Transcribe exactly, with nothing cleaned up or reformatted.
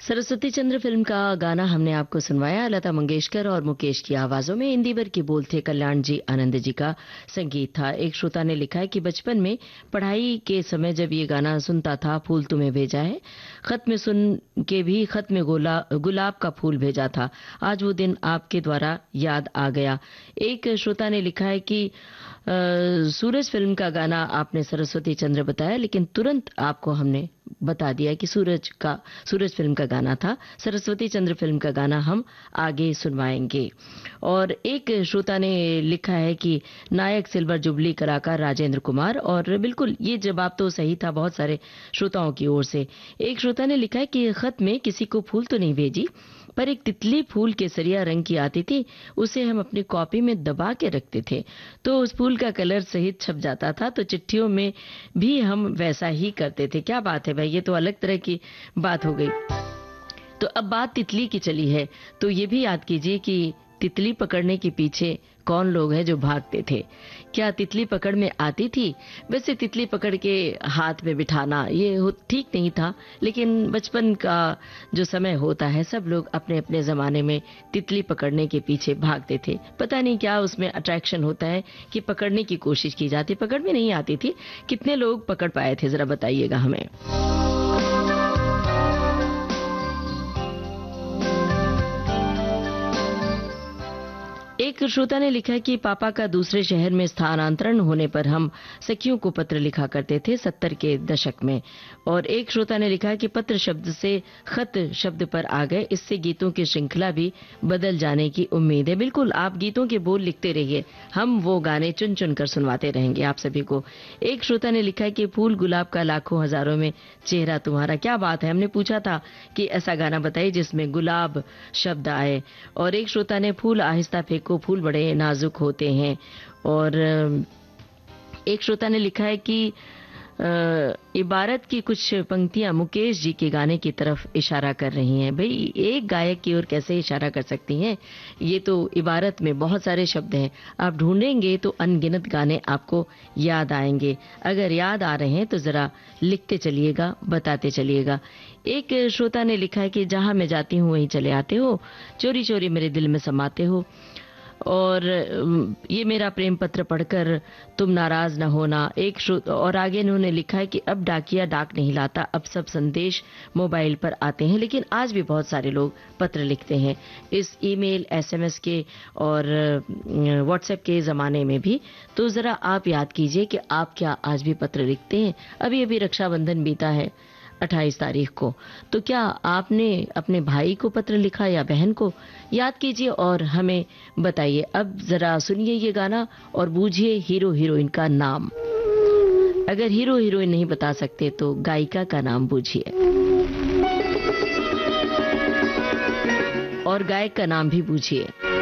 सरस्वती चंद्र film का गाना हमने आपको सुनवाया। लता मंगेशकर और मुकेश की आवाजों में। इंदिवर के बोल थे कल्याण जी आनंद जी का संगीत था। एक श्रोता ने लिखा है कि बचपन में पढ़ाई के समय जब ये गाना सुनता था, फूल तुम्हें भेजा है, खत में सुन के भी खत में गोला गुलाब का फूल भेजा था, आज वो दिन आपके द्वारा याद आ गया। एक श्रोता ने लिखा है कि आ, सूरज फिल्म का गाना आपने सरस्वती चंद्र बताया, लेकिन तुरंत आपको हमने बता दिया कि सूरज का सूरज फिल्म का गाना था। सरस्वती चंद्र फिल्म का गाना हम आगे सुनवाएंगे। और एक श्रोता ने लिखा है कि नायक सिल्वर जुबली कलाकार राजेंद्र कुमार, और बिल्कुल ये जवाब तो सही था बहुत सारे श्रोताओं की ओर से। एक श्रोता ने लिखा है कि खत में किसी को फूल तो नहीं भेजी, पर एक तितली फूल केसरिया रंग की आती थी, उसे हम अपनी कॉपी में दबा के रखते थे तो उस फूल का कलर सहित छप जाता था, तो चिट्ठियों में भी हम वैसा ही करते थे। क्या बात है भाई, ये तो अलग तरह की बात हो गई। तो अब बात तितली की चली है, तो ये भी याद कीजिए कि तितली पकड़ने के पीछे कौन लोग हैं जो भागते थे। क्या तितली पकड़ में आती थी? वैसे तितली पकड़ के हाथ में बिठाना ये ठीक नहीं था, लेकिन बचपन का जो समय होता है, सब लोग अपने अपने जमाने में तितली पकड़ने के पीछे भागते थे। पता नहीं क्या उसमें अट्रैक्शन होता है कि पकड़ने की कोशिश की जाती, पकड़ में नहीं आती थी। कितने लोग पकड़ पाए थे, जरा बताइएगा हमें। एक श्रोता ने लिखा कि पापा का दूसरे शहर में स्थानांतरण होने पर हम सखियों को पत्र लिखा करते थे सत्तर के दशक में। और एक श्रोता ने लिखा कि पत्र शब्द से खत शब्द पर आ गए, इससे गीतों की श्रृंखला भी बदल जाने की उम्मीद है। बिल्कुल, आप गीतों के बोल लिखते रहिए, हम वो गाने चुन चुन कर सुनवाते रहेंगे आप सभी को। एक श्रोता ने लिखा कि फूल गुलाब का लाखों हजारों में चेहरा तुम्हारा। क्या बात है, हमने पूछा था कि ऐसा गाना बताइए जिसमें गुलाब शब्द आए। और एक श्रोता ने फूल आहिस्ता फेंको, फूल बड़े नाजुक होते हैं। और एक श्रोता ने लिखा है कि इबारत की कुछ पंक्तियां मुकेश जी के गाने की तरफ इशारा कर रही हैं। भाई, एक गायक की ओर कैसे इशारा कर सकती हैं? ये तो इबारत में बहुत सारे शब्द हैं, आप ढूंढेंगे तो अनगिनत गाने आपको याद आएंगे। अगर याद आ रहे हैं तो जरा लिखते चलिएगा, बताते चलिएगा। एक श्रोता ने लिखा है कि जहां मैं जाती हूं वहीं चले आते हो, चोरी चोरी मेरे दिल में समाते हो, और ये मेरा प्रेम पत्र पढ़कर तुम नाराज न होना। एक श्रोता और आगे इन्होंने लिखा है कि अब डाकिया डाक नहीं लाता, अब सब संदेश मोबाइल पर आते हैं, लेकिन आज भी बहुत सारे लोग पत्र लिखते हैं इस ईमेल, एसएमएस के और व्हाट्सएप के ज़माने में भी। तो ज़रा आप याद कीजिए कि आप क्या आज भी पत्र लिखते हैं? अभी अभी रक्षाबंधन बीता है अट्ठाईस तारीख को, तो क्या आपने अपने भाई को पत्र लिखा या बहन को? याद कीजिए और हमें बताइए। अब जरा सुनिए ये गाना और बूझिए हीरो हीरोइन का नाम। अगर हीरो हीरोइन नहीं बता सकते तो गायिका का नाम बूझिए और गायक का नाम भी बूझिए।